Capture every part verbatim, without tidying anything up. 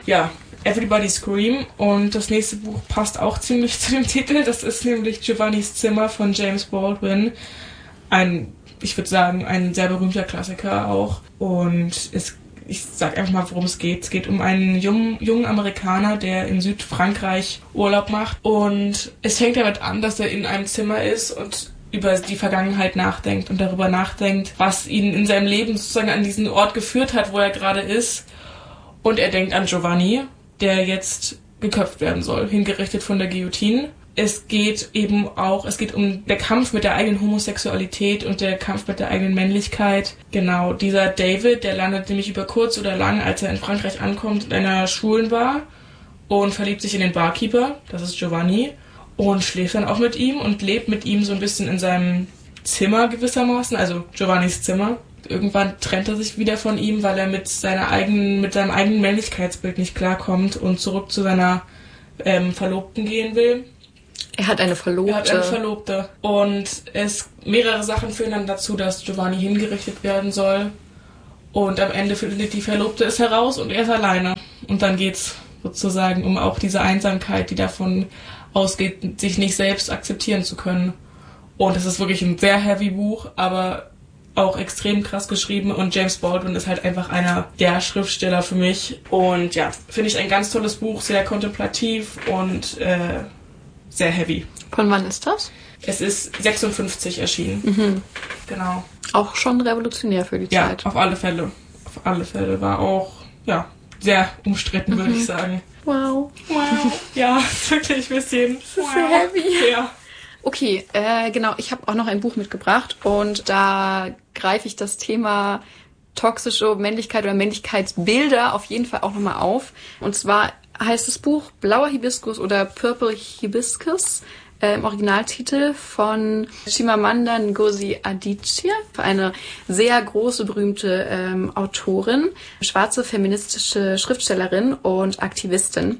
Ja, Everybody Scream. Und das nächste Buch passt auch ziemlich zu dem Titel. Das ist nämlich Giovannis Zimmer von James Baldwin. Ein, ich würde sagen, ein sehr berühmter Klassiker auch. Und es, ich sag einfach mal, worum es geht. Es geht um einen jungen, jungen Amerikaner, der in Südfrankreich Urlaub macht. Und es fängt damit an, dass er in einem Zimmer ist und über die Vergangenheit nachdenkt und darüber nachdenkt, was ihn in seinem Leben sozusagen an diesen Ort geführt hat, wo er gerade ist. Und er denkt an Giovanni, der jetzt geköpft werden soll, hingerichtet von der Guillotine. Es geht eben auch, es geht um der Kampf mit der eigenen Homosexualität und der Kampf mit der eigenen Männlichkeit. Genau, dieser David, der landet nämlich über kurz oder lang, als er in Frankreich ankommt, in einer Schulenbar und verliebt sich in den Barkeeper, das ist Giovanni, und schläft dann auch mit ihm und lebt mit ihm so ein bisschen in seinem Zimmer gewissermaßen, also Giovannis Zimmer. Irgendwann trennt er sich wieder von ihm, weil er mit seiner eigenen, mit seinem eigenen Männlichkeitsbild nicht klarkommt und zurück zu seiner ähm, Verlobten gehen will. Er hat eine Verlobte. Er hat eine Verlobte. Und es mehrere Sachen führen dann dazu, dass Giovanni hingerichtet werden soll. Und am Ende findet die Verlobte es heraus und er ist alleine. Und dann geht's sozusagen um auch diese Einsamkeit, die davon ausgeht, sich nicht selbst akzeptieren zu können. Und es ist wirklich ein sehr heavy Buch, aber auch extrem krass geschrieben. Und James Baldwin ist halt einfach einer der Schriftsteller für mich. Und ja, finde ich ein ganz tolles Buch, sehr kontemplativ und äh, sehr heavy. Von wann ist das? Es ist sechsundfünfzig erschienen. Mhm. Genau. Auch schon revolutionär für die ja, Zeit. Ja, auf alle Fälle. Auf alle Fälle. War auch, ja, sehr umstritten, mhm. würde ich sagen. Wow. Wow. Ja, wirklich ein bisschen. Das ist wow. sehr heavy. Ja. Okay, äh, genau. Ich habe auch noch ein Buch mitgebracht und da greife ich das Thema toxische Männlichkeit oder Männlichkeitsbilder auf jeden Fall auch nochmal auf. Und zwar heißt das Buch Blauer Hibiskus oder Purple Hibiscus, äh, im Originaltitel von Chimamanda Ngozi Adichie, eine sehr große, berühmte ähm, Autorin, schwarze feministische Schriftstellerin und Aktivistin.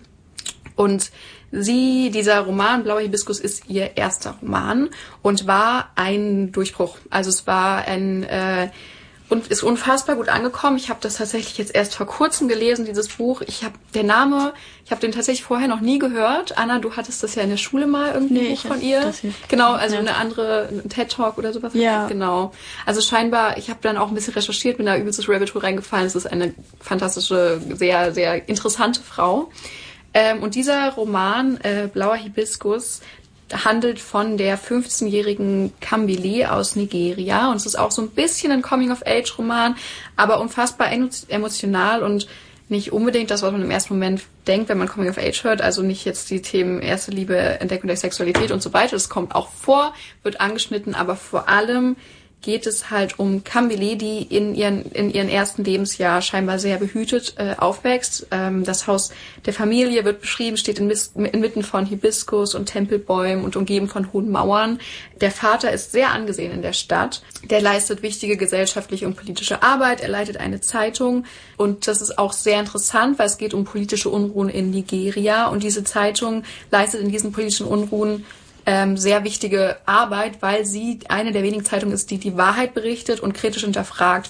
Und sie, dieser Roman Blauer Hibiskus, ist ihr erster Roman und war ein Durchbruch. Also es war ein äh, und ist unfassbar gut angekommen. Ich habe das tatsächlich jetzt erst vor kurzem gelesen, dieses Buch. Ich habe der Name, ich habe den tatsächlich vorher noch nie gehört. Anna, du hattest das ja in der Schule mal irgendwie nee, ein Buch von ihr. Das hier. Genau, also ja. eine andere ein TED Talk oder sowas. Ja. Genau. Also scheinbar, ich habe dann auch ein bisschen recherchiert, bin da übelstes Rabbit Hole reingefallen. Es ist eine fantastische, sehr, sehr interessante Frau. Ähm, und dieser Roman, äh, Blauer Hibiskus, handelt von der fünfzehnjährigen Kambili aus Nigeria. Und es ist auch so ein bisschen ein Coming-of-Age-Roman, aber unfassbar emotional und nicht unbedingt das, was man im ersten Moment denkt, wenn man Coming-of-Age hört. Also nicht jetzt die Themen erste Liebe, Entdeckung der Sexualität und so weiter. Das kommt auch vor, wird angeschnitten, aber vor allem geht es halt um Kambili, die in ihren in ihren ersten Lebensjahr scheinbar sehr behütet äh, aufwächst. Ähm, das Haus der Familie wird beschrieben, steht in, inmitten von Hibiskus und Tempelbäumen und umgeben von hohen Mauern. Der Vater ist sehr angesehen in der Stadt. Der leistet wichtige gesellschaftliche und politische Arbeit. Er leitet eine Zeitung und das ist auch sehr interessant, weil es geht um politische Unruhen in Nigeria und diese Zeitung leistet in diesen politischen Unruhen Ähm, sehr wichtige Arbeit, weil sie eine der wenigen Zeitungen ist, die die Wahrheit berichtet und kritisch hinterfragt.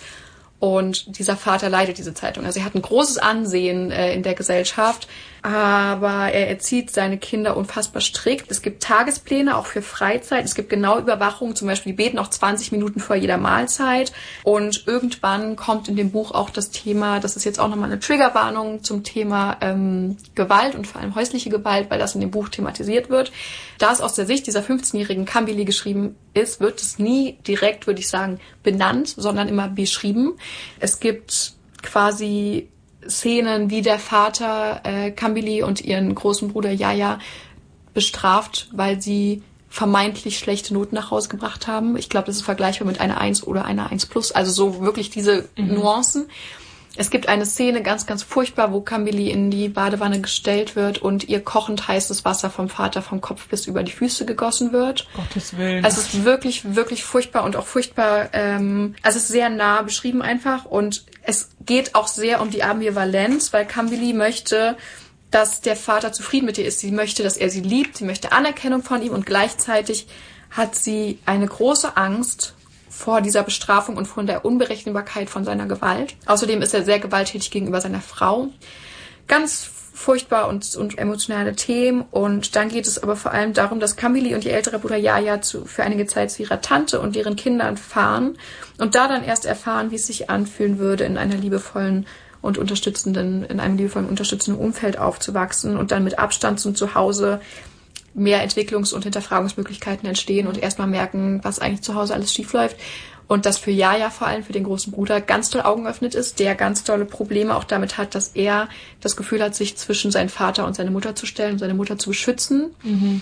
Und dieser Vater leitet diese Zeitung. Also er hat ein großes Ansehen äh, in der Gesellschaft, aber er erzieht seine Kinder unfassbar strikt. Es gibt Tagespläne auch für Freizeit. Es gibt genaue Überwachung, zum Beispiel die beten auch zwanzig Minuten vor jeder Mahlzeit. Und irgendwann kommt in dem Buch auch das Thema, das ist jetzt auch nochmal eine Triggerwarnung zum Thema ähm, Gewalt und vor allem häusliche Gewalt, weil das in dem Buch thematisiert wird. Da es aus der Sicht dieser fünfzehnjährigen Kambili geschrieben ist, wird es nie direkt, würde ich sagen, benannt, sondern immer beschrieben. Es gibt quasi Szenen, wie der Vater äh, Kambili und ihren großen Bruder Yaya bestraft, weil sie vermeintlich schlechte Noten nach Hause gebracht haben. Ich glaube, das ist vergleichbar mit einer eins oder einer eins plus. Also so wirklich diese mhm. Nuancen. Es gibt eine Szene, ganz, ganz furchtbar, wo Kambili in die Badewanne gestellt wird und ihr kochend heißes Wasser vom Vater vom Kopf bis über die Füße gegossen wird. Gottes Willen. Also es ist wirklich, wirklich furchtbar und auch furchtbar, ähm, also es ist sehr nah beschrieben einfach und es geht auch sehr um die Ambivalenz, weil Kambili möchte, dass der Vater zufrieden mit ihr ist. Sie möchte, dass er sie liebt, sie möchte Anerkennung von ihm und gleichzeitig hat sie eine große Angst vor dieser Bestrafung und von der Unberechenbarkeit von seiner Gewalt. Außerdem ist er sehr gewalttätig gegenüber seiner Frau. ganz furchtbar und, und emotionale Themen. Und dann geht es aber vor allem darum, dass Camille und ihr älterer Bruder Yahya zu, für einige Zeit zu ihrer Tante und ihren Kindern fahren und da dann erst erfahren, wie es sich anfühlen würde, in einer liebevollen und unterstützenden, in einem liebevollen, unterstützenden Umfeld aufzuwachsen und dann mit Abstand zum Zuhause mehr Entwicklungs- und Hinterfragungsmöglichkeiten entstehen und erstmal merken, was eigentlich zu Hause alles schief läuft. Und das für Yahya vor allem, für den großen Bruder, ganz doll Augen öffnet ist, der ganz tolle Probleme auch damit hat, dass er das Gefühl hat, sich zwischen seinen Vater und seine Mutter zu stellen, seine Mutter zu beschützen.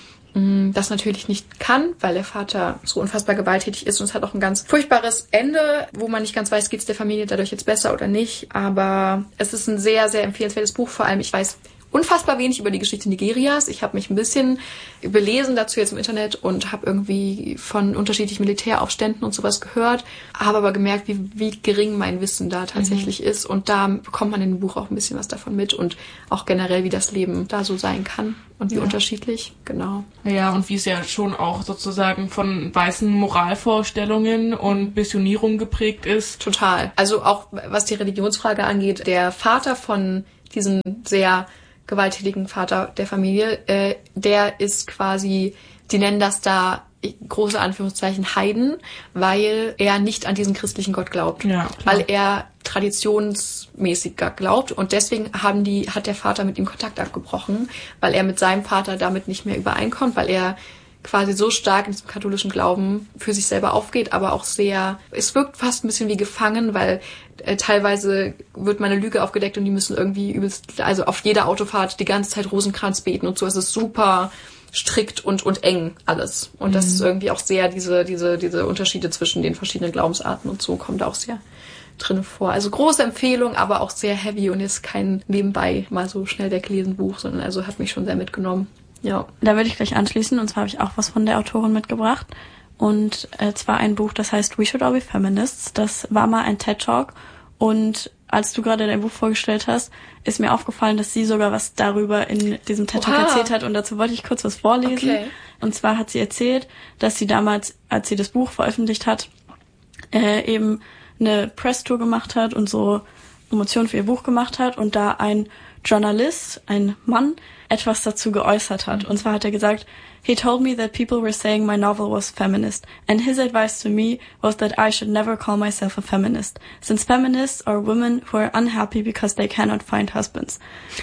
Mhm. Das natürlich nicht kann, weil der Vater so unfassbar gewalttätig ist. Und es hat auch ein ganz furchtbares Ende, wo man nicht ganz weiß, geht es der Familie dadurch jetzt besser oder nicht. Aber es ist ein sehr, sehr empfehlenswertes Buch. Vor allem, ich weiß unfassbar wenig über die Geschichte Nigerias. Ich habe mich ein bisschen belesen dazu jetzt im Internet und habe irgendwie von unterschiedlichen Militäraufständen und sowas gehört, habe aber gemerkt, wie, wie gering mein Wissen da tatsächlich mhm. ist. Und da bekommt man in dem Buch auch ein bisschen was davon mit und auch generell, wie das Leben da so sein kann und wie ja. unterschiedlich, genau. Ja, und wie es ja schon auch sozusagen von weißen Moralvorstellungen und Missionierung geprägt ist. Total. Also auch, was die Religionsfrage angeht, der Vater von diesem sehr gewalttätigen Vater der Familie, äh, der ist quasi, die nennen das da große Anführungszeichen Heiden, weil er nicht an diesen christlichen Gott glaubt, ja, weil er traditionsmäßiger glaubt und deswegen haben die, hat der Vater mit ihm Kontakt abgebrochen, weil er mit seinem Vater damit nicht mehr übereinkommt, weil er quasi so stark in diesem katholischen Glauben für sich selber aufgeht, aber auch sehr, es wirkt fast ein bisschen wie gefangen, weil äh, teilweise wird meine Lüge aufgedeckt und die müssen irgendwie übelst, also auf jeder Autofahrt die ganze Zeit Rosenkranz beten und so. Es ist super strikt und und eng alles. Und mhm. das ist irgendwie auch sehr, diese diese diese Unterschiede zwischen den verschiedenen Glaubensarten und so kommen da auch sehr drin vor. Also große Empfehlung, aber auch sehr heavy und ist kein nebenbei mal so schnell weggelesen Buch, sondern also hat mich schon sehr mitgenommen. Ja. Da würde ich gleich anschließen, und zwar habe ich auch was von der Autorin mitgebracht. Und äh, zwar ein Buch, das heißt We Should All Be Feminists. Das war mal ein TED-Talk. Und als du gerade dein Buch vorgestellt hast, ist mir aufgefallen, dass sie sogar was darüber in diesem TED-Talk Oha. erzählt hat. Und dazu wollte ich kurz was vorlesen. Okay. Und zwar hat sie erzählt, dass sie damals, als sie das Buch veröffentlicht hat, äh, eben eine Presstour gemacht hat und so Promotion für ihr Buch gemacht hat. Und da ein Journalist, ein Mann, etwas dazu geäußert hat. Und zwar hat er gesagt, he told me that people were saying my novel was feminist, and his advice to me was that I should never call myself a feminist, since feminists are women who are unhappy because they cannot find husbands.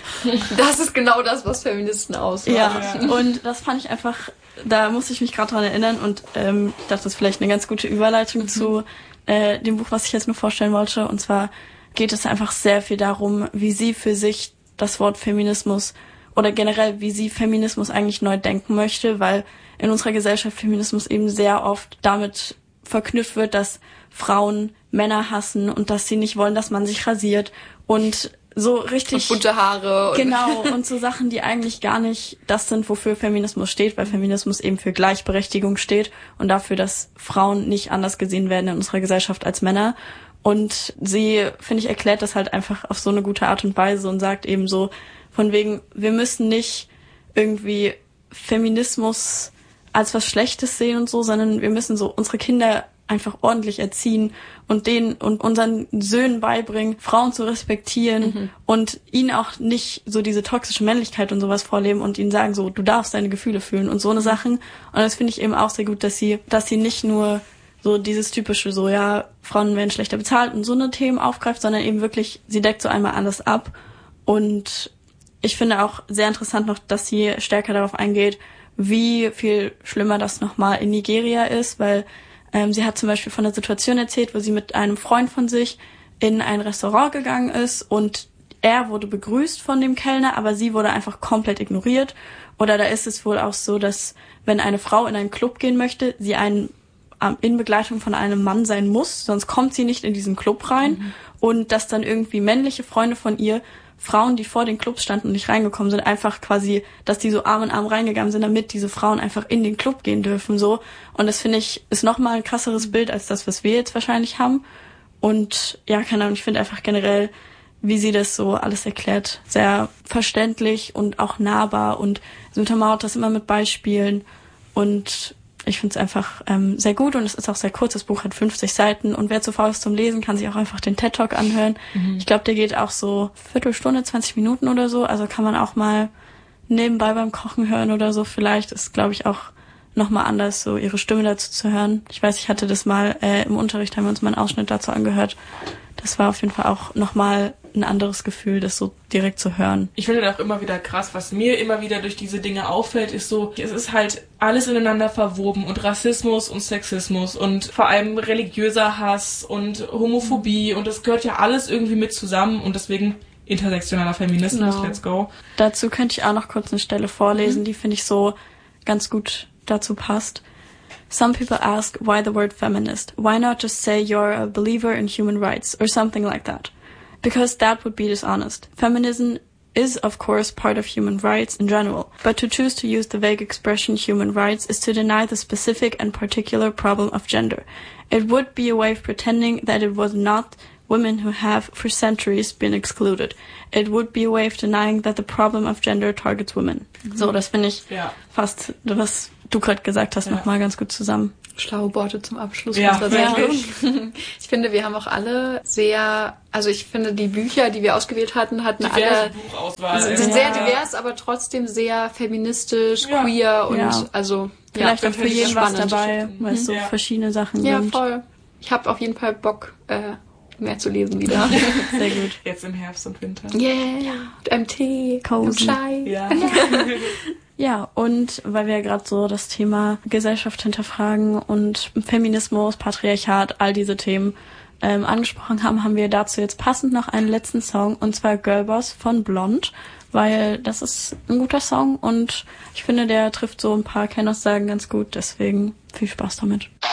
Das ist genau das, was Feministen ausmacht. Ja, ja. Und das fand ich einfach, da musste ich mich gerade dran erinnern und ähm, ich dachte, das ist vielleicht eine ganz gute Überleitung mhm. zu äh, dem Buch, was ich jetzt nur vorstellen wollte. Und zwar geht es einfach sehr viel darum, wie sie für sich das Wort Feminismus oder generell, wie sie Feminismus eigentlich neu denken möchte, weil in unserer Gesellschaft Feminismus eben sehr oft damit verknüpft wird, dass Frauen Männer hassen und dass sie nicht wollen, dass man sich rasiert und so richtig... Und bunte Haare. Und genau, und so Sachen, die eigentlich gar nicht das sind, wofür Feminismus steht, weil Feminismus eben für Gleichberechtigung steht und dafür, dass Frauen nicht anders gesehen werden in unserer Gesellschaft als Männer. Und sie, finde ich, erklärt das halt einfach auf so eine gute Art und Weise und sagt eben so, von wegen, wir müssen nicht irgendwie Feminismus als was Schlechtes sehen und so, sondern wir müssen so unsere Kinder einfach ordentlich erziehen und denen und unseren Söhnen beibringen, Frauen zu respektieren mhm. und ihnen auch nicht so diese toxische Männlichkeit und sowas vorleben und ihnen sagen so, du darfst deine Gefühle fühlen und so eine Sachen. Und das finde ich eben auch sehr gut, dass sie, dass sie nicht nur so dieses typische so, ja, Frauen werden schlechter bezahlt und so eine Themen aufgreift, sondern eben wirklich, sie deckt so einmal alles ab. Und ich finde auch sehr interessant noch, dass sie stärker darauf eingeht, wie viel schlimmer das nochmal in Nigeria ist, weil ähm, sie hat zum Beispiel von einer Situation erzählt, wo sie mit einem Freund von sich in ein Restaurant gegangen ist und er wurde begrüßt von dem Kellner, aber sie wurde einfach komplett ignoriert. Oder da ist es wohl auch so, dass wenn eine Frau in einen Club gehen möchte, sie einen in Begleitung von einem Mann sein muss, sonst kommt sie nicht in diesen Club rein mhm. und dass dann irgendwie männliche Freunde von ihr, Frauen, die vor den Clubs standen und nicht reingekommen sind, einfach quasi, dass die so Arm in Arm reingegangen sind, damit diese Frauen einfach in den Club gehen dürfen, so. Und das finde ich, ist nochmal ein krasseres Bild als das, was wir jetzt wahrscheinlich haben. Und ja, keine Ahnung, ich finde einfach generell, wie sie das so alles erklärt, sehr verständlich und auch nahbar und sie untermauert das immer mit Beispielen und ich finde es einfach ähm, sehr gut und es ist auch sehr kurz. Das Buch hat fünfzig Seiten und wer zu faul ist zum Lesen, kann sich auch einfach den TED-Talk anhören. Mhm. Ich glaube, der geht auch so Viertelstunde, zwanzig Minuten oder so. Also kann man auch mal nebenbei beim Kochen hören oder so. Vielleicht ist, glaube ich, auch nochmal anders, so ihre Stimme dazu zu hören. Ich weiß, ich hatte das mal äh, im Unterricht, haben wir uns mal einen Ausschnitt dazu angehört. Das war auf jeden Fall auch nochmal ein anderes Gefühl, das so direkt zu hören. Ich finde das auch immer wieder krass, was mir immer wieder durch diese Dinge auffällt, ist so, es ist halt alles ineinander verwoben und Rassismus und Sexismus und vor allem religiöser Hass und Homophobie und das gehört ja alles irgendwie mit zusammen und deswegen intersektionaler Feminismus, genau. Let's go. Dazu könnte ich auch noch kurz eine Stelle vorlesen, mhm. die finde ich so ganz gut dazu passt. Some people ask why the word feminist. Why not just say you're a believer in human rights or something like that? Because that would be dishonest. Feminism is, of course, part of human rights in general, but to choose to use the vague expression human rights is to deny the specific and particular problem of gender. It would be a way of pretending that it was not women who have for centuries been excluded. It would be a way of denying that the problem of gender targets women. Mhm. So, das finde ich ja. fast, was du gerade gesagt hast, ja. nochmal ganz gut zusammen. Schlaue Worte zum Abschluss. Ja, ja. Ich finde, wir haben auch alle sehr, also ich finde, die Bücher, die wir ausgewählt hatten, hatten diverse alle, Buchauswahl. sind ja. sehr divers, aber trotzdem sehr feministisch, ja. queer und ja. also vielleicht ja, auch für jeden was dabei, weil es so ja. verschiedene Sachen ja, gibt. Ja, voll. Ich habe auf jeden Fall Bock, äh, mehr zu lesen wieder. Sehr gut. Jetzt im Herbst und Winter. Yeah, ja. Mit einem Tee, Cozy. Chai. Ja. Ja, und weil wir ja gerade so das Thema Gesellschaft hinterfragen und Feminismus, Patriarchat, all diese Themen ähm, angesprochen haben, haben wir dazu jetzt passend noch einen letzten Song, und zwar Girlboss von Blond, weil das ist ein guter Song und ich finde, der trifft so ein paar Kennaussagen ganz gut, deswegen viel Spaß damit.